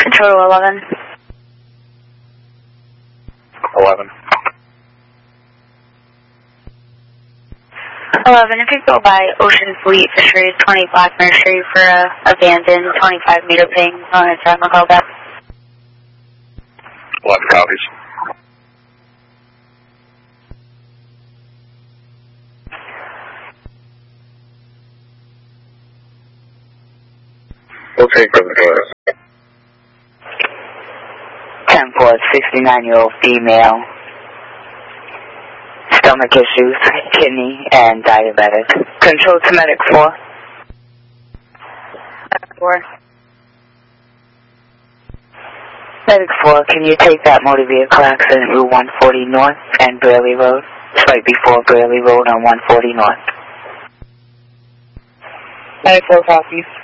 Control 11. 11. 11, if you go by Ocean Fleet Fisheries 20 Blackmore Street for a abandoned 25-meter ping, go ahead, sir, I'll call back. 11 copies. We'll take from the door. 10-4, 69-year-old female. Stomach issues, kidney, and diabetic. Control to Medic 4. 4. Medic 4, can you take that motor vehicle accident Route 140 North and Brayley Road? It's right before Brayley Road on 140 North. Medic 4 copies.